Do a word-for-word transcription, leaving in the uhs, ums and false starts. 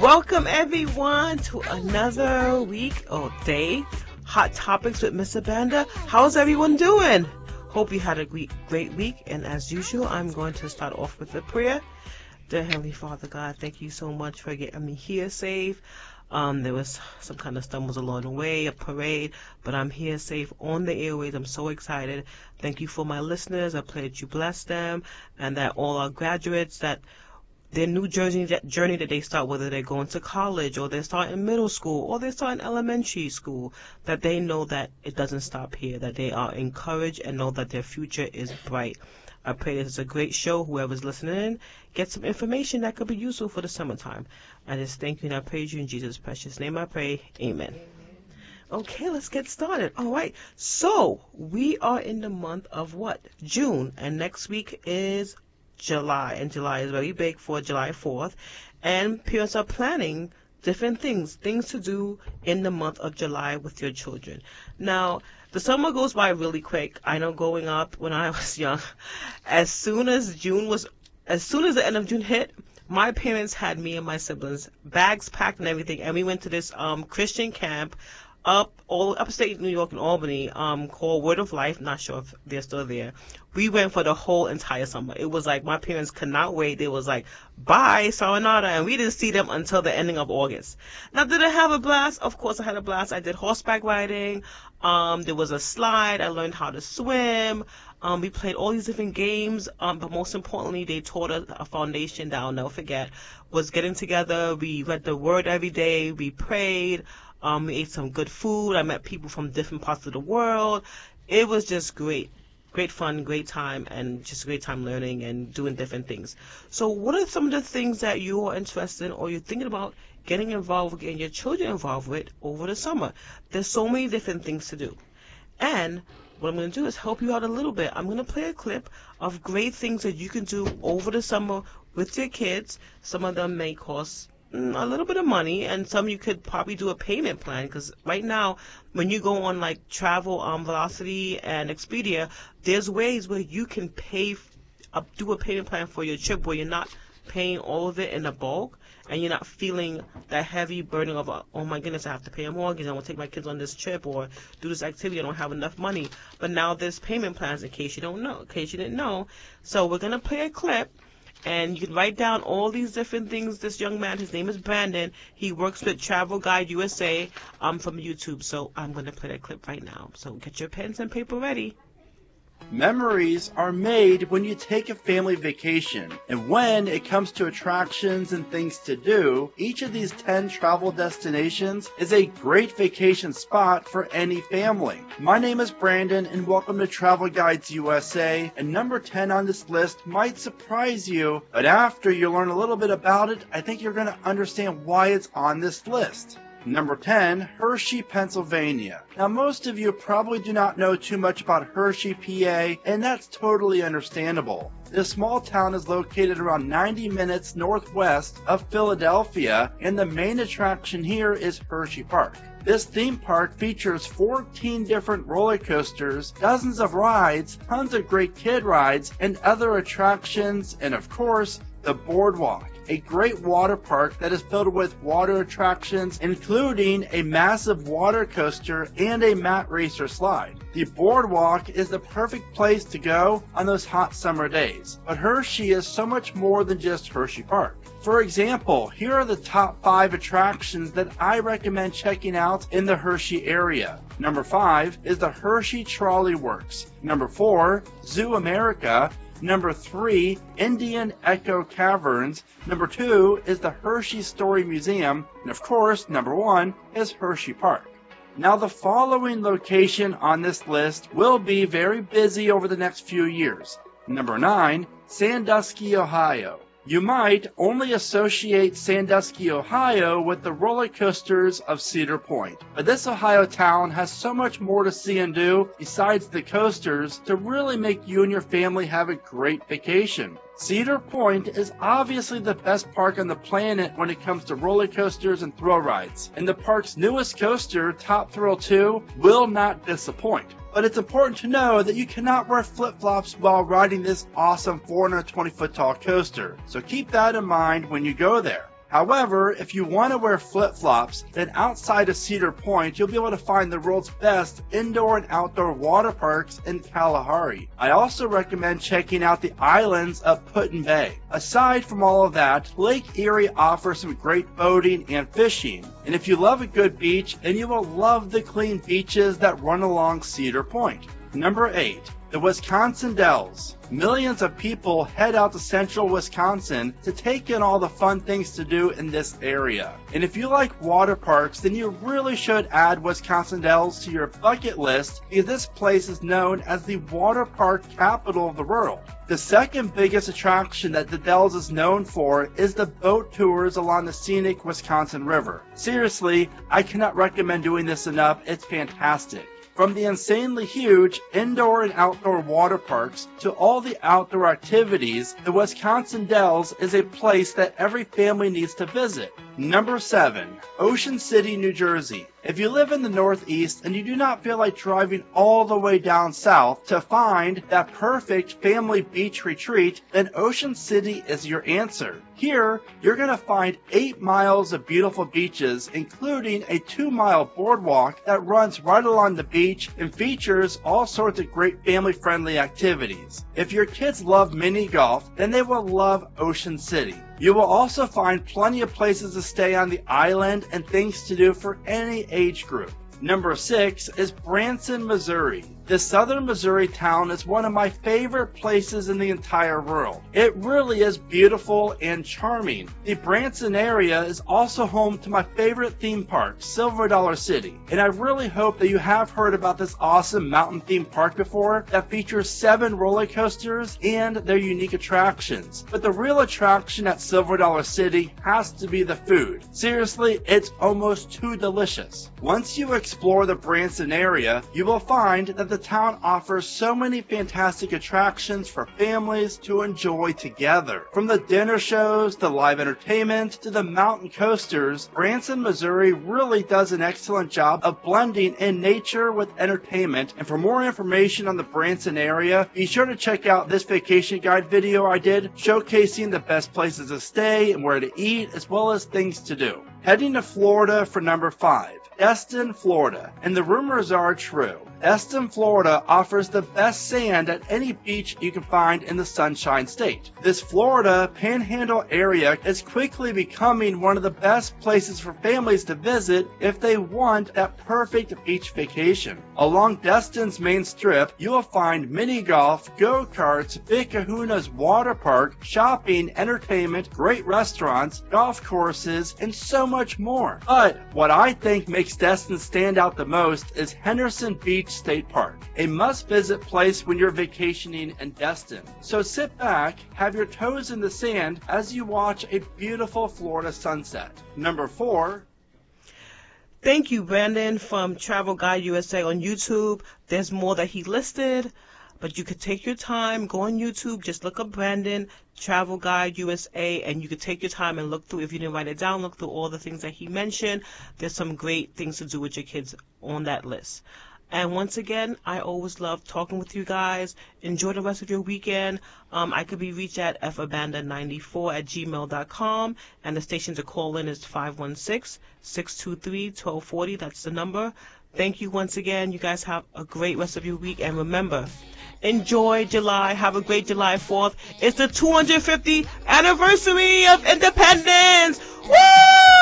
Welcome everyone to another week or day, Hot Topics with Mister Banda. How's everyone doing? Hope you had a great, great week, and as usual, I'm going to start off with a prayer. Dear Heavenly Father God, thank you so much for getting me here safe. Um, there was some kind of stumbles along the way, a parade, but I'm here safe on the airways. I'm so excited. Thank you for my listeners. I pray that you bless them and that all our graduates, that their new journey, that journey that they start, whether they're going to college or they're starting middle school or they're starting elementary school, that they know that it doesn't stop here, that they are encouraged and know that their future is bright. I pray this is a great show. Whoever's listening, get some information that could be useful for the summertime. I just thank you and I praise you in Jesus' precious name. I pray. Amen. Okay, let's get started. All right. So we are in the month of what? June. And next week is July. And July is very big for July fourth. And parents are planning different things, things to do in the month of July with your children. Now, the summer goes by really quick. I know growing up when I was young, as soon as June was, as soon as the end of June hit, my parents had me and my siblings, bags packed and everything, and we went to this um, Christian camp up all upstate New York and Albany, um, called Word of Life. Not sure if they're still there. We went for the whole entire summer. It was like my parents could not wait. They was like, bye, sayonara, and we didn't see them until the ending of August. Now, did I have a blast? Of course I had a blast. I did horseback riding. Um, there was a slide. I learned how to swim. Um, we played all these different games. Um, but most importantly, they taught us a foundation that I'll never forget, was getting together. We read the Word every day. We prayed. Um, we ate some good food. I met people from different parts of the world. It was just great. Great fun, great time, and just a great time learning and doing different things. So what are some of the things that you are interested in or you're thinking about getting involved with, getting your children involved with over the summer? There's so many different things to do. And what I'm going to do is help you out a little bit. I'm going to play a clip of great things that you can do over the summer with your kids. Some of them may cost a little bit of money, and some you could probably do a payment plan, because right now when you go on like Travel, um, Velocity and Expedia, there's ways where you can pay, uh, do a payment plan for your trip where you're not paying all of it in a bulk and you're not feeling that heavy burden of, uh, oh my goodness, I have to pay a mortgage, I want to take my kids on this trip or do this activity, I don't have enough money. But now there's payment plans in case you don't know, in case you didn't know. So we're going to play a clip. And you can write down all these different things. This young man, his name is Brandon. He works with Travel Guide U S A um, from YouTube. So I'm going to play that clip right now. So get your pens and paper ready. Memories are made when you take a family vacation, and when it comes to attractions and things to do, each of these ten travel destinations is a great vacation spot for any family. My name is Brandon, and welcome to Travel Guides U S A, and number ten on this list might surprise you, but after you learn a little bit about it, I think you're going to understand why it's on this list. Number ten, Hershey, Pennsylvania. Now, most of you probably do not know too much about Hershey, P A, and that's totally understandable. This small town is located around ninety minutes northwest of Philadelphia, and the main attraction here is Hershey Park. This theme park features fourteen different roller coasters, dozens of rides, tons of great kid rides, and other attractions, and of course, the boardwalk, a great water park that is filled with water attractions, including a massive water coaster and a mat racer slide. The boardwalk is the perfect place to go on those hot summer days. But Hershey is so much more than just Hershey Park. For example, here are the top five attractions that I recommend checking out in the Hershey area. Number five is the Hershey Trolley Works. Number four, Zoo America. Number three, Indian Echo Caverns. Number two is the Hershey Story Museum. And of course, number one is Hershey Park. Now, the following location on this list will be very busy over the next few years. Number nine, Sandusky, Ohio. You might only associate Sandusky, Ohio with the roller coasters of Cedar Point, but this Ohio town has so much more to see and do besides the coasters to really make you and your family have a great vacation. Cedar Point is obviously the best park on the planet when it comes to roller coasters and thrill rides, and the park's newest coaster, Top Thrill two, will not disappoint. But it's important to know that you cannot wear flip-flops while riding this awesome four hundred twenty foot tall coaster, so keep that in mind when you go there. However, if you want to wear flip-flops, then outside of Cedar Point, you'll be able to find the world's best indoor and outdoor water parks in Kalahari. I also recommend checking out the islands of Put-in-Bay. Aside from all of that, Lake Erie offers some great boating and fishing. And if you love a good beach, then you will love the clean beaches that run along Cedar Point. Number eight. The Wisconsin Dells. Millions of people head out to central Wisconsin to take in all the fun things to do in this area. And if you like water parks, then you really should add Wisconsin Dells to your bucket list, because this place is known as the water park capital of the world. The second biggest attraction that the Dells is known for is the boat tours along the scenic Wisconsin River. Seriously, I cannot recommend doing this enough. It's fantastic. From the insanely huge indoor and outdoor water parks to all the outdoor activities, the Wisconsin Dells is a place that every family needs to visit. Number seven. Ocean City, New Jersey. If you live in the Northeast and you do not feel like driving all the way down south to find that perfect family beach retreat, then Ocean City is your answer. Here, you're going to find eight miles of beautiful beaches, including a two-mile boardwalk that runs right along the beach and features all sorts of great family-friendly activities. If your kids love mini golf, then they will love Ocean City. You will also find plenty of places to stay on the island and things to do for any age group. Number six is Branson, Missouri. This southern Missouri town is one of my favorite places in the entire world. It really is beautiful and charming. The Branson area is also home to my favorite theme park, Silver Dollar City. And I really hope that you have heard about this awesome mountain theme park before that features seven roller coasters and their unique attractions. But the real attraction at Silver Dollar City has to be the food. Seriously, it's almost too delicious. Once you explore the Branson area, you will find that the town offers so many fantastic attractions for families to enjoy together. From the dinner shows, the live entertainment, to the mountain coasters, Branson, Missouri really does an excellent job of blending in nature with entertainment. And for more information on the Branson area, be sure to check out this vacation guide video I did showcasing the best places to stay and where to eat, as well as things to do. Heading to Florida for number five. Destin, Florida. And the rumors are true. Destin, Florida offers the best sand at any beach you can find in the Sunshine State. This Florida Panhandle area is quickly becoming one of the best places for families to visit if they want that perfect beach vacation. Along Destin's main strip, you will find mini golf, go-karts, Big Kahuna's water park, shopping, entertainment, great restaurants, golf courses, and so much more. But what I think makes Destin stand out the most is Henderson Beach State Park, a must-visit place when you're vacationing in Destin. So sit back, have your toes in the sand as you watch a beautiful Florida sunset. Number four. Thank you, Brandon, from Travel Guide U S A on YouTube. There's more that he listed, but you could take your time, go on YouTube, just look up Brandon, Travel Guide U S A, and you could take your time and look through, if you didn't write it down, look through all the things that he mentioned. There's some great things to do with your kids on that list. And once again, I always love talking with you guys. Enjoy the rest of your weekend. Um, I could be reached at f abanda ninety-four at gmail dot com, and the station to call in is five one six, six two three, one two four zero. That's the number. Thank you once again. You guys have a great rest of your week. And remember, enjoy July. Have a great July fourth. It's the two hundred fiftieth anniversary of independence.